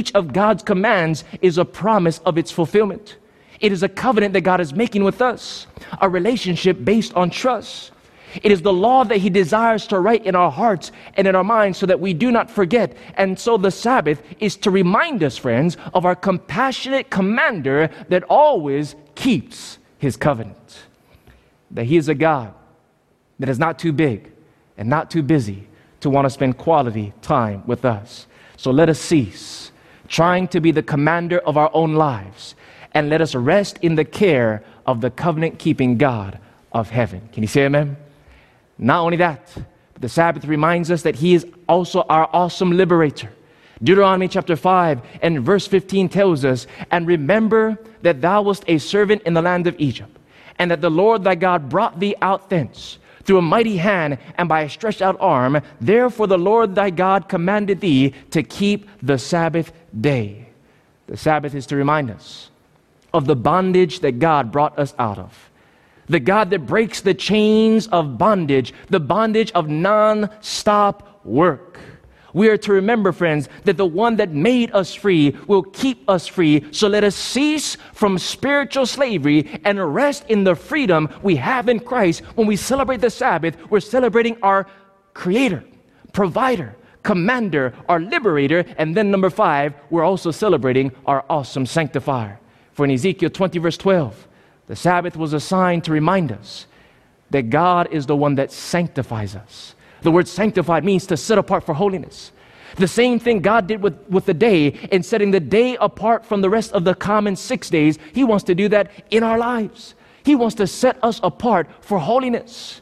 each of God's commands is a promise of its fulfillment. It is a covenant that God is making with us, a relationship based on trust. It is the law that He desires to write in our hearts and in our minds so that we do not forget. And so the Sabbath is to remind us, friends, of our compassionate commander that always keeps His covenant. That He is a God that is not too big and not too busy to want to spend quality time with us. So let us cease trying to be the commander of our own lives, and let us rest in the care of the covenant-keeping God of heaven. Can you say amen? Not only that, but the Sabbath reminds us that He is also our awesome liberator. Deuteronomy chapter 5 and verse 15 tells us, "And remember that thou wast a servant in the land of Egypt, and that the Lord thy God brought thee out thence through a mighty hand and by a stretched out arm. Therefore the Lord thy God commanded thee to keep the Sabbath day." The Sabbath is to remind us of the bondage that God brought us out of. The God that breaks the chains of bondage, the bondage of non-stop work. We are to remember, friends, that the one that made us free will keep us free. So let us cease from spiritual slavery and rest in the freedom we have in Christ. When we celebrate the Sabbath, we're celebrating our Creator, Provider, Commander, our Liberator. And then number 5, we're also celebrating our awesome Sanctifier. For in Ezekiel 20 verse 12, the Sabbath was assigned to remind us that God is the one that sanctifies us. The word sanctified means to set apart for holiness. The same thing God did with the day in setting the day apart from the rest of the common 6 days. He wants to do that in our lives. He wants to set us apart for holiness.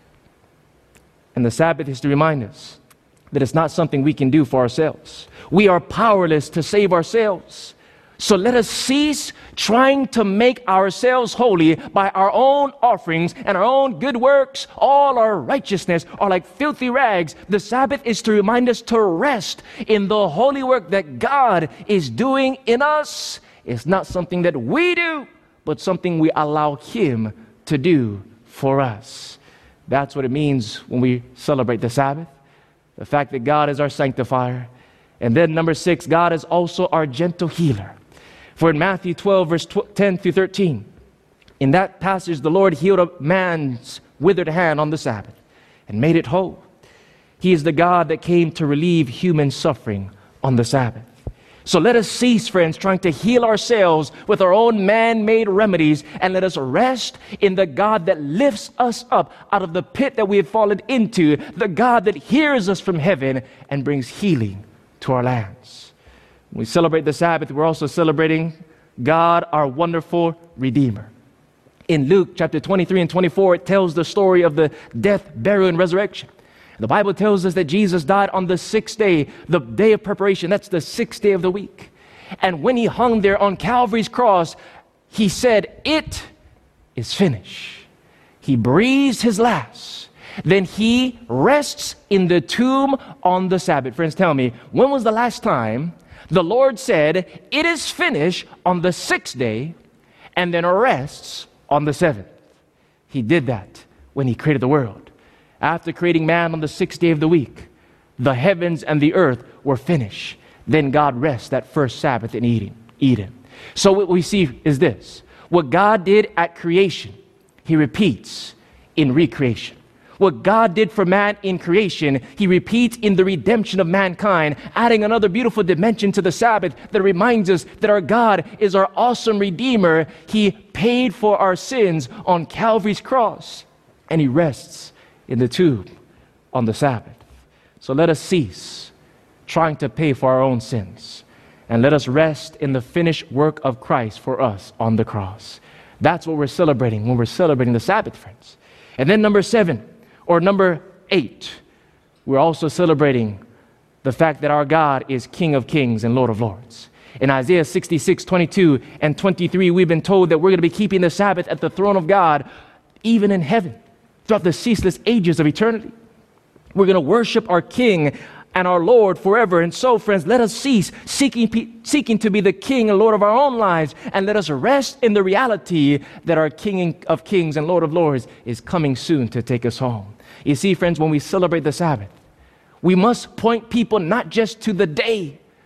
And the Sabbath is to remind us that it's not something we can do for ourselves. We are powerless to save ourselves. So let us cease trying to make ourselves holy by our own offerings and our own good works. All our righteousness are like filthy rags. The Sabbath is to remind us to rest in the holy work that God is doing in us. It's not something that we do, but something we allow Him to do for us. That's what it means when we celebrate the Sabbath. The fact that God is our sanctifier. And then number 6, God is also our gentle healer. For in Matthew 12, verse 10 through 13, in that passage, the Lord healed a man's withered hand on the Sabbath and made it whole. He is the God that came to relieve human suffering on the Sabbath. So let us cease, friends, trying to heal ourselves with our own man-made remedies, and let us rest in the God that lifts us up out of the pit that we have fallen into, the God that hears us from heaven and brings healing to our lands. When we celebrate the Sabbath, we're also celebrating God, our wonderful Redeemer. In Luke chapter 23 and 24, it tells the story of the death, burial, and resurrection. The Bible tells us that Jesus died on the 6th day, the day of preparation. That's the 6th day of the week. And when He hung there on Calvary's cross, He said, "It is finished." He breathes His last. Then He rests in the tomb on the Sabbath. Friends, tell me, when was the last time the Lord said, "It is finished" on the 6th day and then rests on the 7th? He did that when He created the world. After creating man on the 6th day of the week, the heavens and the earth were finished. Then God rests that first Sabbath in Eden. So what we see is this. What God did at creation, He repeats in recreation. What God did for man in creation, He repeats in the redemption of mankind, adding another beautiful dimension to the Sabbath that reminds us that our God is our awesome Redeemer. He paid for our sins on Calvary's cross, and He rests in the tomb on the Sabbath. So let us cease trying to pay for our own sins, and let us rest in the finished work of Christ for us on the cross. That's what we're celebrating when we're celebrating the Sabbath, friends. And then number 8, we're also celebrating the fact that our God is King of Kings and Lord of Lords. In Isaiah 66, 22 and 23, we've been told that we're going to be keeping the Sabbath at the throne of God, even in heaven, throughout the ceaseless ages of eternity. We're going to worship our King and our Lord forever. And so, friends, let us cease seeking to be the King and Lord of our own lives, and let us rest in the reality that our King of Kings and Lord of Lords is coming soon to take us home. You see, friends, when we celebrate the Sabbath, we must point people not just to the day,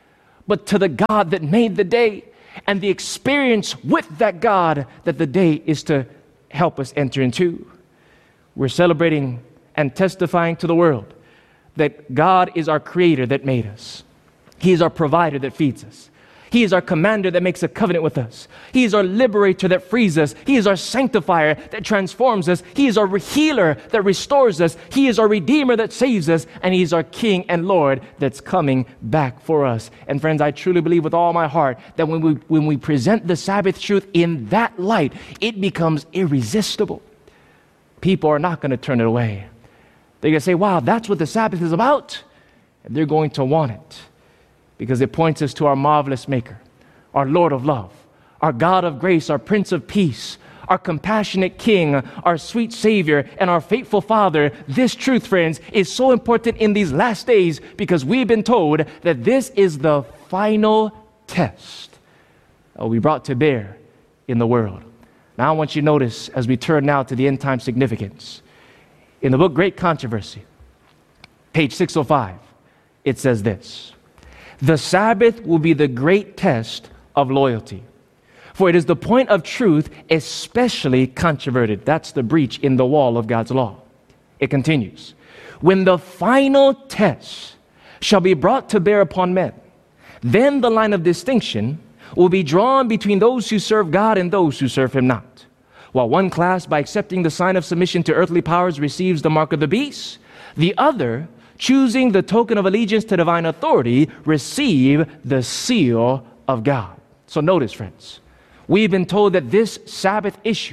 but to the God that made the day, and the experience with that God that the day is to help us enter into. We're celebrating and testifying to the world that God is our creator that made us. He is our provider that feeds us. He is our commander that makes a covenant with us. He is our liberator that frees us. He is our sanctifier that transforms us. He is our healer that restores us. He is our redeemer that saves us. And He is our King and Lord that's coming back for us. And friends, I truly believe with all my heart that when we present the Sabbath truth in that light, it becomes irresistible. People are not going to turn it away. They're going to say, wow, that's what the Sabbath is about. And they're going to want it, because it points us to our marvelous Maker, our Lord of love, our God of grace, our Prince of peace, our compassionate King, our sweet Savior, and our faithful Father. This truth, friends, is so important in these last days because we've been told that this is the final test we brought to bear in the world. Now I want you to notice, as we turn now to the end time significance, in the book Great Controversy, page 605, it says this: the Sabbath will be the great test of loyalty, for it is the point of truth especially controverted. That's the breach in the wall of God's law. It continues, when the final test shall be brought to bear upon men, then the line of distinction will be drawn between those who serve God and those who serve Him not. While one class, by accepting the sign of submission to earthly powers, receives the mark of the beast, the other, choosing the token of allegiance to divine authority, receive the seal of God. So notice, friends, we've been told that this Sabbath issue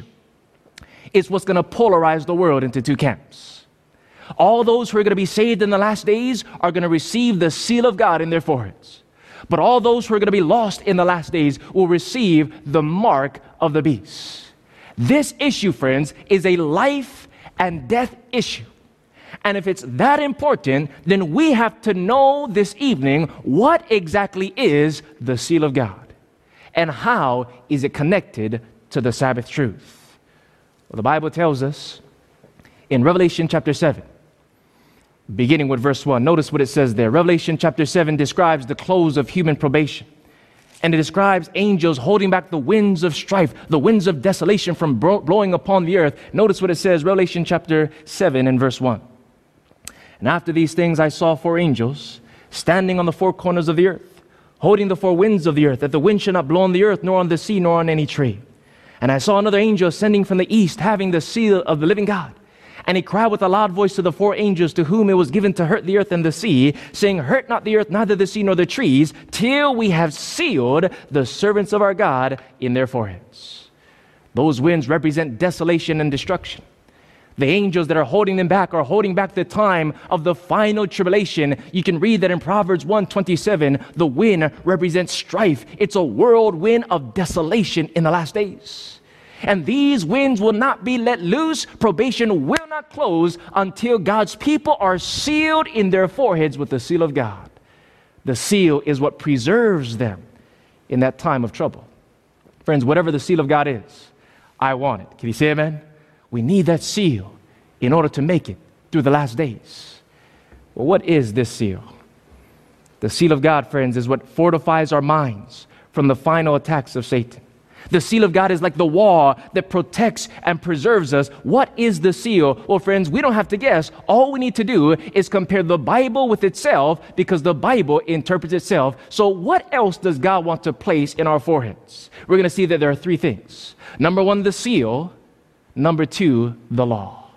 is what's going to polarize the world into two camps. All those who are going to be saved in the last days are going to receive the seal of God in their foreheads. But all those who are going to be lost in the last days will receive the mark of the beast. This issue, friends, is a life and death issue. And if it's that important, then we have to know this evening what exactly is the seal of God and how is it connected to the Sabbath truth. Well, the Bible tells us in Revelation chapter 7, beginning with verse 1. Notice what it says there. Revelation chapter 7 describes the close of human probation. And it describes angels holding back the winds of strife, the winds of desolation from blowing upon the earth. Notice what it says, Revelation chapter 7 and verse 1. And after these things I saw 4 angels standing on the 4 corners of the earth, holding the 4 winds of the earth, that the wind should not blow on the earth, nor on the sea, nor on any tree. And I saw another angel ascending from the east, having the seal of the living God. And he cried with a loud voice to the 4 angels to whom it was given to hurt the earth and the sea, saying, hurt not the earth, neither the sea nor the trees, till we have sealed the servants of our God in their foreheads. Those winds represent desolation and destruction. The angels that are holding them back are holding back the time of the final tribulation. You can read that in Proverbs 1:27. The wind represents strife. It's a whirlwind of desolation in the last days. And these winds will not be let loose. Probation will not close until God's people are sealed in their foreheads with the seal of God. The seal is what preserves them in that time of trouble. Friends, whatever the seal of God is, I want it. Can you say amen? We need that seal in order to make it through the last days. Well, what is this seal? The seal of God, friends, is what fortifies our minds from the final attacks of Satan. The seal of God is like the wall that protects and preserves us. What is the seal? Well, friends, we don't have to guess. All we need to do is compare the Bible with itself, because the Bible interprets itself. So what else does God want to place in our foreheads? We're going to see that there are 3 things. Number 1, the seal. Number 2, the law.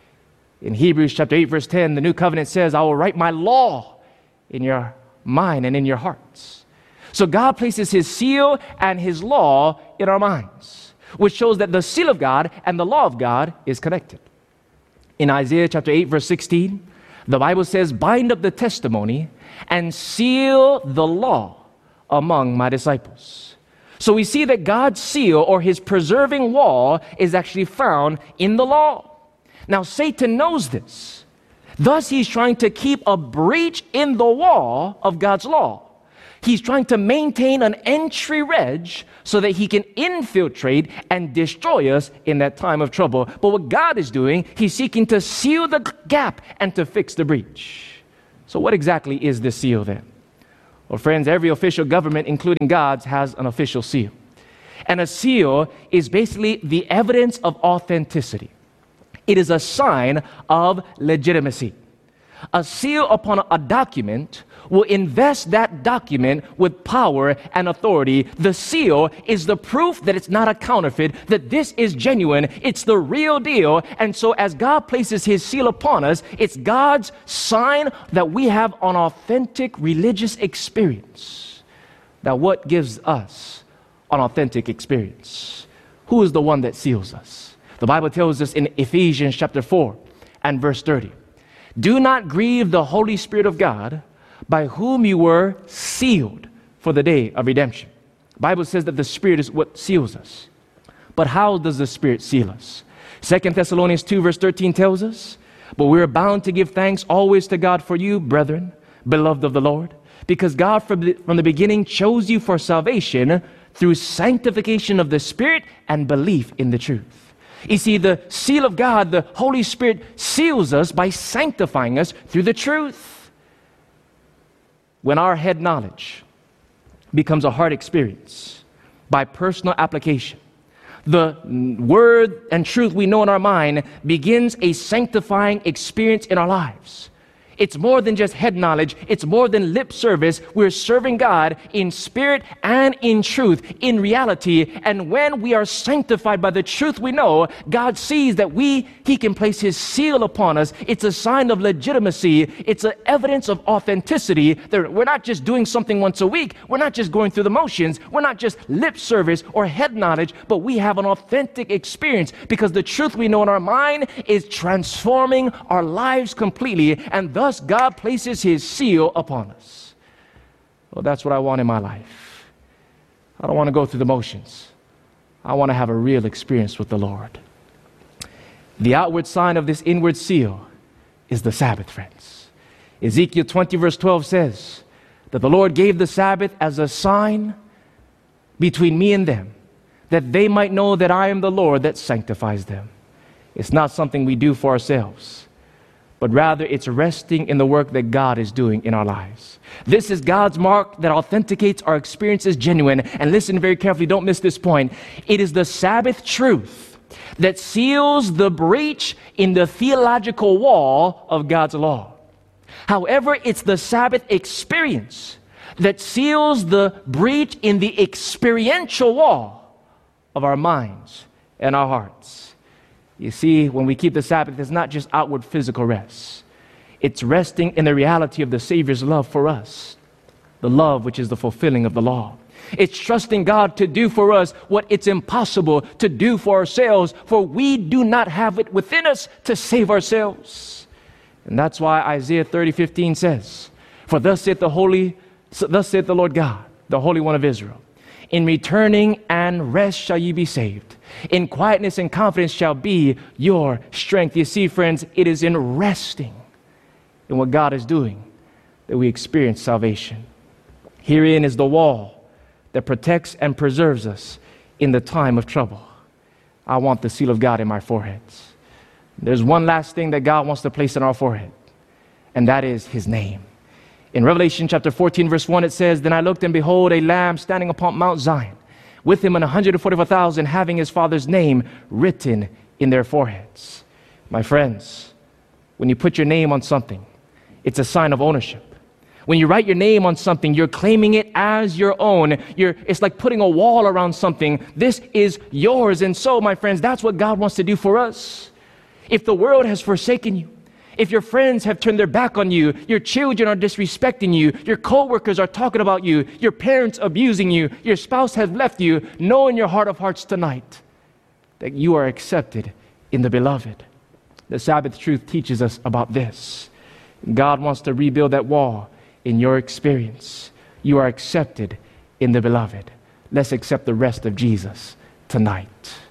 In Hebrews chapter 8, verse 10, the New Covenant says, I will write my law in your mind and in your hearts. So God places His seal and His law in our minds, which shows that the seal of God and the law of God is connected. In Isaiah chapter 8, verse 16, the Bible says, bind up the testimony and seal the law among my disciples. So we see that God's seal, or His preserving wall, is actually found in the law. Now Satan knows this. Thus he's trying to keep a breach in the wall of God's law. He's trying to maintain an entry wedge so that he can infiltrate and destroy us in that time of trouble. But what God is doing, He's seeking to seal the gap and to fix the breach. So what exactly is this seal then? Well, friends, every official government, including God's, has an official seal. And a seal is basically the evidence of authenticity. It is a sign of legitimacy. A seal upon a document will invest that document with power and authority. The seal is the proof that it's not a counterfeit, that this is genuine, it's the real deal. And so as God places his seal upon us, it's God's sign that we have an authentic religious experience. Now, what gives us an authentic experience? Who is the one that seals us? The Bible tells us in Ephesians chapter 4 and verse 30, do not grieve the Holy Spirit of God, by whom you were sealed for the day of redemption. The Bible says that the Spirit is what seals us. But how does the Spirit seal us? 2 Thessalonians 2 verse 13 tells us, but we are bound to give thanks always to God for you, brethren, beloved of the Lord, because God from the beginning chose you for salvation through sanctification of the Spirit and belief in the truth. You see, the seal of God, the Holy Spirit, seals us by sanctifying us through the truth. When our head knowledge becomes a heart experience by personal application, the word and truth we know in our mind begins a sanctifying experience in our lives. It's more than just head knowledge. It's more than lip service. We're serving God in spirit and in truth, in reality. And when we are sanctified by the truth we know, God sees that He can place His seal upon us. It's a sign of legitimacy. It's an evidence of authenticity. That we're not just doing something once a week. We're not just going through the motions. We're not just lip service or head knowledge, but we have an authentic experience because the truth we know in our mind is transforming our lives completely, and thus God places His seal upon us. Well, that's what I want in my life. I don't want to go through the motions. I want to have a real experience with the Lord. The outward sign of this inward seal is the Sabbath, friends. Ezekiel 20 verse 12 says that the Lord gave the Sabbath as a sign between me and them, that they might know that I am the Lord that sanctifies them. It's not something we do for ourselves, but rather it's resting in the work that God is doing in our lives. This is God's mark that authenticates our experience as genuine. And listen very carefully, don't miss this point. It is the Sabbath truth that seals the breach in the theological wall of God's law. However, it's the Sabbath experience that seals the breach in the experiential wall of our minds and our hearts. You see, when we keep the Sabbath, it's not just outward physical rest. It's resting in the reality of the Savior's love for us, the love which is the fulfilling of the law. It's trusting God to do for us what it's impossible to do for ourselves, for we do not have it within us to save ourselves. And that's why Isaiah 30:15 says, for thus saith the Lord God, the Holy One of Israel, in returning and rest shall ye be saved. In quietness and confidence shall be your strength. You see, friends, it is in resting in what God is doing that we experience salvation. Herein is the wall that protects and preserves us in the time of trouble. I want the seal of God in my foreheads. There's one last thing that God wants to place in our forehead, and that is His name. In Revelation chapter 14, verse 1, it says, then I looked, and behold, a Lamb standing upon Mount Zion, with him 144,000, having his Father's name written in their foreheads. My friends, when you put your name on something, it's a sign of ownership. When you write your name on something, you're claiming it as your own. It's like putting a wall around something. This is yours. And so, my friends, that's what God wants to do for us. If the world has forsaken you, if your friends have turned their back on you, your children are disrespecting you, your coworkers are talking about you, your parents abusing you, your spouse has left you, know in your heart of hearts tonight that you are accepted in the Beloved. The Sabbath truth teaches us about this. God wants to rebuild that wall in your experience. You are accepted in the Beloved. Let's accept the rest of Jesus tonight.